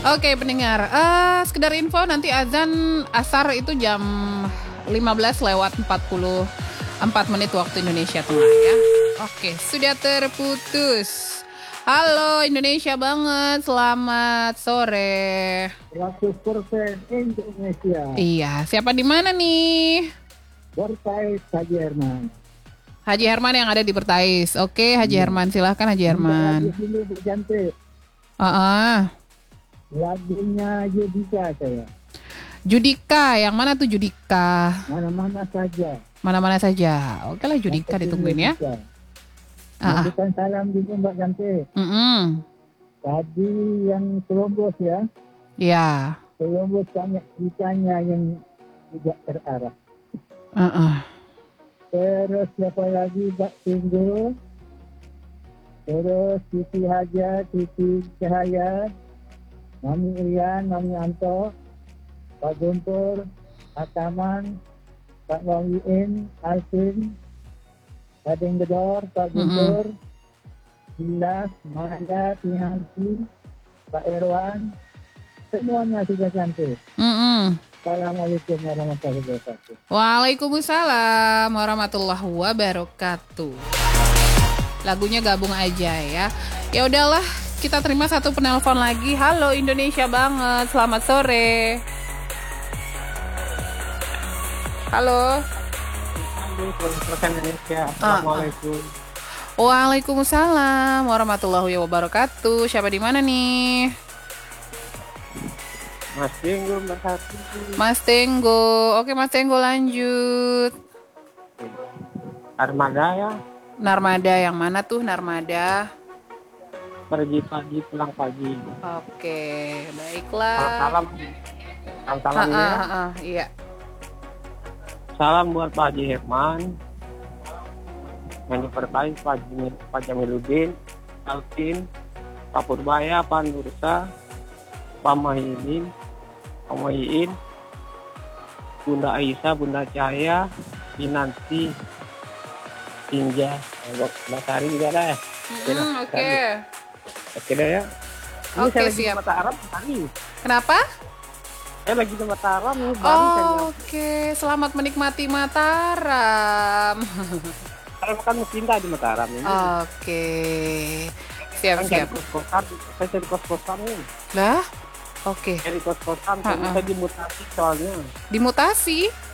Oke pendengar, sekedar info nanti azan asar itu jam 15:44 waktu Indonesia Tengah ya. Oke, sudah terputus. Halo Indonesia banget, selamat sore. 100% Indonesia. Iya, siapa di mana nih? Bertais Haji Herman. Haji Herman yang ada di Bertais. Oke, Haji Herman, silahkan Haji Herman. Lagu dulu Bu Cantik. Lagunya Judika saya. Judika, yang mana tuh Judika? Mana-mana saja. Mana-mana saja. Oke lah Judika ditungguin ya. Berikan salam juga Mbak Cantik. Tadi yang Columbus ya. Iya. Columbus ditanya yang tidak terarah. Terus siapa lagi Mbak Tinggu. Terus Siti Haja, Siti Cahaya, Mami Irian, Mami Anto, Pak Guntur, Pak Taman, Pak Wawiin, Alvin, Pak Dengdor, Pak Guntur, Gilas, Manda, Pihansi, Pak Erwan, semuanya sudah cantik. Assalamualaikum warahmatullahi wabarakatuh. Waalaikumsalam warahmatullahi wabarakatuh. Lagunya gabung aja ya. Ya udahlah, kita terima satu penelpon lagi. Halo Indonesia banget, selamat sore. Halo. Assalamualaikum. Waalaikumsalam warahmatullahi wabarakatuh. Siapa di mana nih? Mas Tenggo, Mbak Sati. Mas Tenggo. Oke Mas Tenggo lanjut. Armada ya. Narmada yang mana tuh Narmada? Pergi pagi, pulang pagi. Oke, baiklah. Salam ya. Iya. Salam buat Pak Haji Herman, yang diperkai Pak Jamiluddin, Alvin, Pak Purbaya, Pak Nursa, Pak Mahidin, Pak Mahiin, Bunda Aisyah, Bunda Cahaya, Pinanti, Tinja, Mbak Sari juga ada ya. Oke deh ya. Ini Oke, saya lagi siap. di Mataram tadi. Kenapa? Saya lagi di Mataram nih, baru saja. Oke, selamat menikmati Mataram. Saya kan mau pindah di Mataram ini. Oke. Siap. Saya cari kos-kosan nih. Lah? Oke. Cari kos-kosan, saya dimutasi soalnya. Dimutasi?